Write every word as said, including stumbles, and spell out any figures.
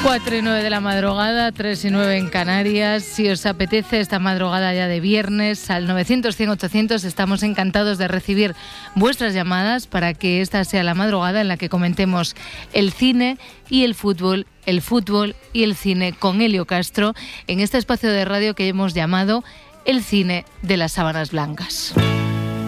cuatro y nueve de la madrugada, tres y nueve en Canarias. Si os apetece esta madrugada ya de viernes, al novecientos, cien, ochocientos, estamos encantados de recibir vuestras llamadas para que esta sea la madrugada en la que comentemos el cine y el fútbol, el fútbol y el cine con Elio Castro en este espacio de radio que hemos llamado El Cine de las Sábanas Blancas.